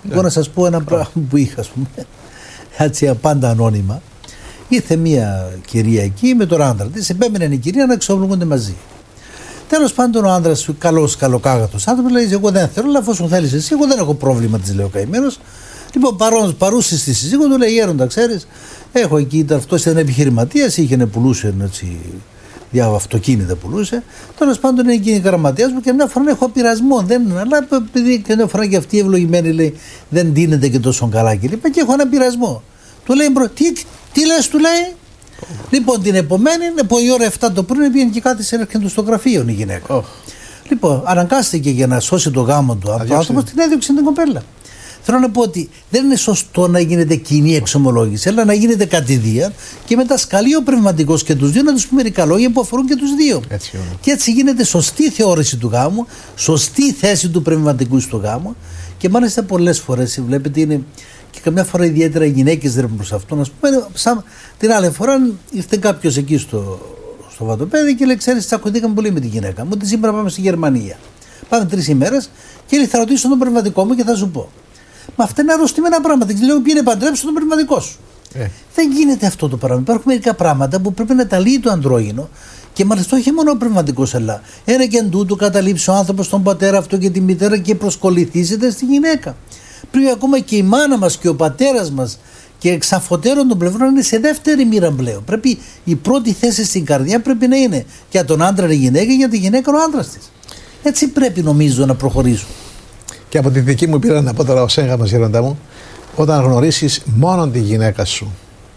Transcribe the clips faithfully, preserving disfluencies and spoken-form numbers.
Yeah. Εγώ να σας πω ένα πράγμα που είχα, ας πούμε, έτσι πάντα ανώνυμα. Ήρθε μια κυρία εκεί με τον άντρα της, επέμενε η κυρία να εξομολογούνται μαζί. Τέλος πάντων, ο άντρας σου, καλός, καλοκάγατος άνθρωπος, λέει: εγώ δεν θέλω, αλλά αφού θέλεις εσύ, εγώ δεν έχω πρόβλημα, της λέω καημένος. Λοιπόν, παρούσε στη συζύγω του, λέει: Γέροντα, ξέρεις, έχω εκεί, αυτός ήταν επιχειρηματίας, είχε πουλούσε έτσι, δια αυτοκίνητα πουλούσε. Τέλος πάντων, είναι εκείνη η γραμματέας μου και μια φορά έχω πειρασμό. Δεν, αλλά επειδή και μια φορά και αυτή η ευλογημένη λέει: δεν δίνεται και τόσο καλά και λοιπά, και έχω ένα πειρασμό. Του λέει: τι, τι λες, του λέει. Λοιπόν, την επομένη, από η ώρα επτά το πρωί, πήγαινε και κάθισε έρχεται στο γραφείο η γυναίκα. Oh. Λοιπόν, αναγκάστηκε για να σώσει το γάμο του από το άνθρωπο, την έδιωξε την κοπέλα. Θέλω να πω ότι δεν είναι σωστό να γίνεται κοινή εξομολόγηση, αλλά να γίνεται κατηδίαν και μετά σκαλεί ο πνευματικός και τους δύο να τους πούμε μερικά λόγια που αφορούν και τους δύο. Έτσι, και έτσι γίνεται σωστή θεώρηση του γάμου, σωστή θέση του πνευματικού στο γάμο και μάλιστα πολλές φορές βλέπετε είναι. Και καμιά φορά ιδιαίτερα οι γυναίκες δεν προς αυτό. Να πούμε, σαν την άλλη φορά ήρθε κάποιος εκεί στο, στο βατοπέδι και λέει: ξέρεις, τσακωθήκαμε πολύ με τη γυναίκα μου. Ότι σήμερα πάμε στη Γερμανία. Πάμε τρεις ημέρες και λέει: θα ρωτήσω τον πνευματικό μου και θα σου πω. Μα αυτά είναι αρρωστημένα πράγματα. Και λέω: πήγαινε παντρέψου τον πνευματικό σου. Ε. Δεν γίνεται αυτό το πράγμα. Υπάρχουν μερικά πράγματα που πρέπει να τα λύει το ανδρόγυνο και μάλιστα όχι μόνο ο πνευματικός, αλλά ένα και εν τούτου καταλήψει ο άνθρωπος τον πατέρα αυτό και τη μητέρα και προσκοληθίζεται στη γυναίκα. Πρέπει ακόμα και η μάνα μας και ο πατέρας μας και εξ αφωτέρων των πλευρών είναι σε δεύτερη μοίρα πλέον. Πρέπει η πρώτη θέση στην καρδιά πρέπει να είναι για τον άντρα η γυναίκα και για τη γυναίκα ο άντρας της. Έτσι πρέπει νομίζω να προχωρήσουμε. Και από τη δική μου πείρα να πω τώρα ως έγγαμμα, γέροντά μου, όταν γνωρίσεις μόνο τη γυναίκα σου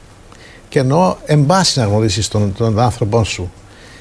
και εννοώ εν πάση να γνωρίσεις τον, τον άνθρωπό σου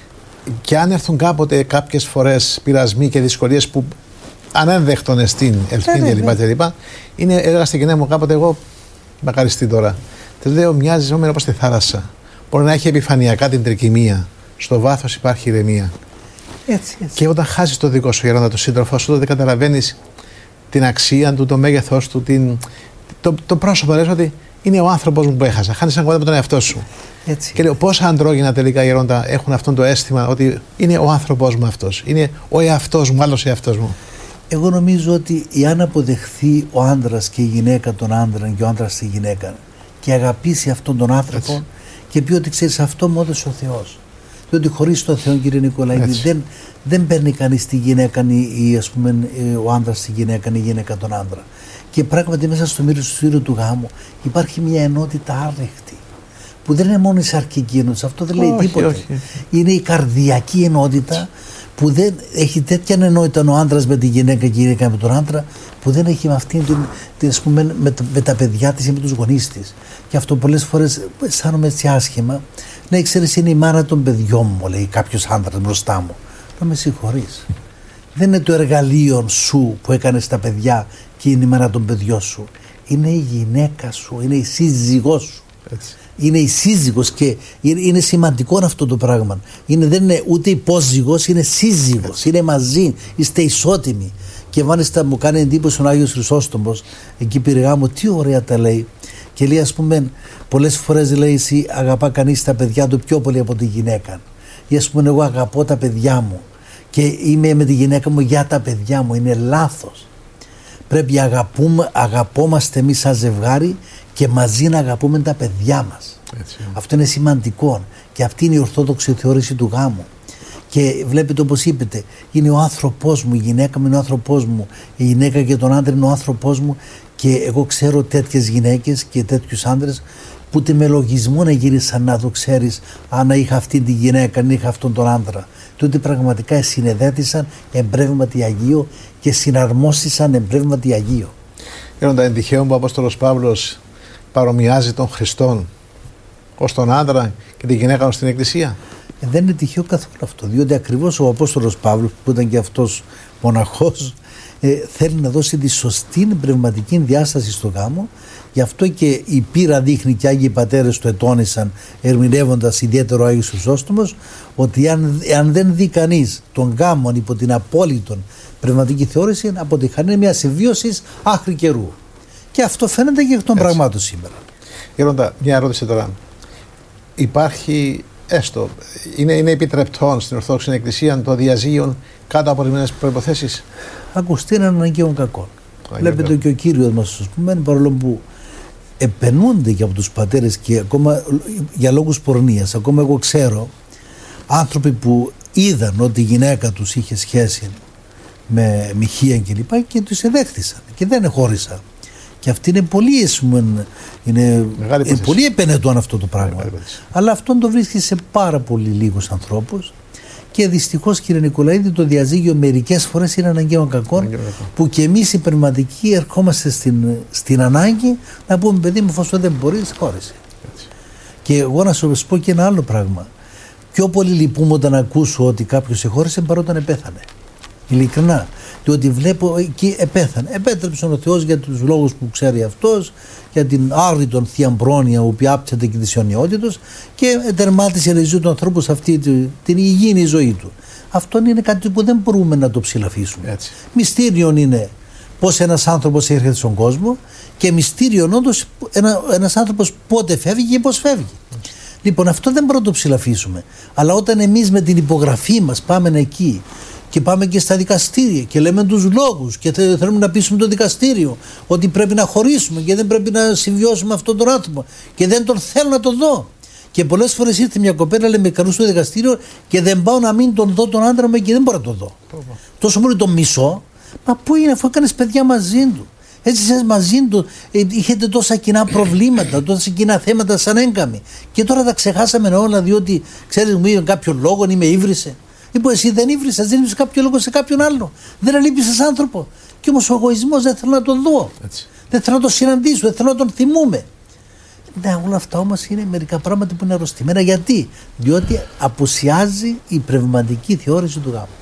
και αν έρθουν κάποτε κάποιες φορές πειρασμοί και δυσκολίες που ανένδεκτον εστίν, ελθύν κλπ. Είναι, έλεγα στην κοινά μου κάποτε, εγώ μακαριστή τώρα. Τη λέω: μοιάζει με όπως τη θάλασσα. Μπορεί να έχει επιφανειακά την τρικυμία. Στο βάθος υπάρχει ηρεμία. Έτσι, έτσι. Και όταν χάσεις το δικό σου γέροντα, τον σύντροφό σου, τότε καταλαβαίνεις την αξία του, το μέγεθός του, την, το, το πρόσωπο. Λες ότι είναι ο άνθρωπος μου που έχασα. Χάνεις ένα κομμάτι από τον εαυτό σου. Έτσι. Και λέω: πόσα αντρόγυνα τελικά γέροντα έχουν αυτό το αίσθημα ότι είναι ο άνθρωπος μου αυτός. Είναι ο εαυτός μου, άλλος εαυτός μου. Εγώ νομίζω ότι εάν αποδεχθεί ο άντρας και η γυναίκα τον άντρα και ο άντρας τη γυναίκα και αγαπήσει αυτόν τον άνθρωπο έτσι. Και πει ότι ξέρεις αυτό μου έδωσε ο Θεός. Διότι χωρίς τον Θεό, κύριε Νικολαίδη, δεν, δεν παίρνει κανείς τη γυναίκα ή ας πούμε ο άντρας τη γυναίκα ή η γυναίκα τον άντρα. Και πράγματι μέσα στο μυριστήριο του γάμου υπάρχει μια ενότητα άρρηκτη που δεν είναι μόνο η σαρκική ενότητα, αυτό δεν λέει όχι, τίποτα. Όχι. Είναι η καρδιακή ενότητα που δεν έχει τέτοια ενότητα ο άντρας με τη γυναίκα και η γυναίκα με τον άντρα, που δεν έχει με αυτήν την, την ας πούμε, με, με τα παιδιά της ή με τους γονείς της. Και αυτό πολλές φορές αισθάνομαι έτσι άσχημα. Ναι, ξέρεις, είναι η μάνα των παιδιών μου, λέει κάποιος άντρας μπροστά μου. Να με συγχωρείς. Δεν είναι το εργαλείο σου που έκανες τα παιδιά και είναι η μάνα των παιδιών σου. Είναι η γυναίκα σου, είναι η σύζυγός σου. Έτσι. Είναι η σύζυγος και είναι σημαντικό αυτό το πράγμα. Είναι, δεν είναι ούτε υπόζυγος, είναι σύζυγος, έτσι. Είναι μαζί, είστε ισότιμοι. Και μάλιστα μου κάνει εντύπωση ο Άγιος Χρυσόστομος, εκεί πήρε μου, τι ωραία τα λέει. Και λέει, ας πούμε, πολλές φορές λέει, εσύ αγαπά κανείς τα παιδιά του πιο πολύ από τη γυναίκα. Ή ας πούμε, εγώ αγαπώ τα παιδιά μου και είμαι με τη γυναίκα μου για τα παιδιά μου. Είναι λάθος. Πρέπει αγαπούμε, αγαπόμαστε εμείς σαν ζευγάρι και μαζί να αγαπούμε τα παιδιά μας. Έτσι. Αυτό είναι σημαντικό και αυτή είναι η ορθόδοξη θεώρηση του γάμου. Και βλέπετε, όπως είπετε, είναι ο άνθρωπός μου, η γυναίκα μου είναι ο άνθρωπός μου, η γυναίκα και τον άντρα είναι ο άνθρωπός μου. Και εγώ ξέρω τέτοιες γυναίκες και τέτοιους άντρες που ούτε με λογισμό να γύρισαν να το ξέρεις, αν είχα αυτή τη γυναίκα, αν είχα αυτόν τον άντρα. Τότε πραγματικά συνεδέτησαν εμπρεύματι Αγίο και συναρμόστησαν εμπρεύματι Αγίο. Γέροντα, είναι τυχαίο που ο Απόστολος Παύλος παρομοιάζει τον Χριστόν ως τον άντρα και τη γυναίκα ως την Εκκλησία. Ε, δεν είναι τυχαίο καθόλου αυτό, διότι ακριβώς ο Απόστολος Παύλος, που ήταν και αυτός μοναχός, ε, θέλει να δώσει τη σωστή πνευματική διάσταση στο γάμο. Γι' αυτό και η πείρα δείχνει και οι Άγιοι Πατέρες το ετώνησαν, ερμηνεύοντας ιδιαίτερο ο Άγιος Χρυσόστομος, ότι αν, αν δεν δει κανείς τον γάμο υπό την απόλυτον πνευματική θεώρηση, αποτυχάνει μια συμβίωση άχρη καιρού. Και αυτό φαίνεται και εκ των πραγμάτων σήμερα. Γέροντα, μια ερώτηση τώρα. Υπάρχει, έστω, είναι, είναι επιτρεπτόν στην Ορθόδοξη Εκκλησία το διαζύγιο κάτω από ορισμένες προϋποθέσεις? Ακουστεί έναν αναγκαίων κακών. Βλέπετε και ο Κύριος μας, ας πούμε, παρόλο που επενούνται και από τους πατέρες και ακόμα για λόγους πορνείας. Ακόμα εγώ ξέρω άνθρωποι που είδαν ότι η γυναίκα τους είχε σχέση με μοιχεία και λοιπά και τους εδέχθησαν και δεν χώρισαν. Και αυτή είναι πολύ, είναι, είναι πολύ επενετών αυτό το πράγμα. Αλλά αυτό το βρίσκει σε πάρα πολύ λίγους ανθρώπους. Και δυστυχώς, κύριε Νικολαίδη, το διαζύγιο μερικές φορές είναι αναγκαίων κακών, που και εμείς οι πνευματικοί ερχόμαστε στην, στην ανάγκη να πούμε, παιδί μου, εφόσον δεν μπορείς, χώρισε. Και εγώ να σας πω και ένα άλλο πράγμα. Πιο πολύ λυπούμαι όταν ακούσω ότι κάποιος εχώρισε παρά όταν επέθανε. Ειλικρινά. Διότι βλέπω εκεί επέθανε. Επέτρεψε ο Θεός για τους λόγους που ξέρει αυτός, για την άρρητον θεία πρόνοια, που άπτεται και της αιωνιότητος, και τερμάτισε η ζωή του ανθρώπου σε αυτή την υγιεινή ζωή του. Αυτό είναι κάτι που δεν μπορούμε να το ψηλαφίσουμε. Έτσι. Μυστήριον είναι πώς ένας άνθρωπος έρχεται στον κόσμο, και μυστήριον όντως ένα, ένας άνθρωπος πότε φεύγει και πώς φεύγει. Έτσι. Λοιπόν, αυτό δεν μπορούμε να το ψηλαφίσουμε. Αλλά όταν εμείς με την υπογραφή μας πάμε εκεί και πάμε και στα δικαστήρια και λέμε τους λόγους και θέλουμε να πείσουμε το δικαστήριο ότι πρέπει να χωρίσουμε και δεν πρέπει να συμβιώσουμε αυτόν τον άνθρωπο και δεν τον θέλω να τον δω. Και πολλές φορές ήρθε μια κοπέλα, λέει, με καλού στο δικαστήριο και δεν πάω να μην τον δω τον άντρα μου και δεν μπορώ να τον δω. Πόπο. Τόσο μόνο τον μισώ. Μα πού είναι, αφού έκανες παιδιά μαζί του? Έτσι σας μαζί του, ε, είχετε τόσα κοινά προβλήματα, τόσα κοινά θέματα σαν έγκαμη. Και τώρα τα ξεχάσαμε όλα, διότι ξέρεις, μου είπε κάποιον λόγο ή με ύβρισε. Λοιπόν, εσύ δεν ύβρισες, δεν ύβρισες κάποιο λόγο σε κάποιον άλλο. Δεν αλείπησες άνθρωπο. Και όμως ο εγωισμός δεν θέλω να τον δω. Έτσι. Δεν θέλω να τον συναντήσω, δεν θέλω να τον θυμούμε. Ναι, όλα αυτά όμως είναι μερικά πράγματα που είναι αρρωστημένα. Γιατί? Διότι απουσιάζει η πνευματική θεώρηση του γάμου.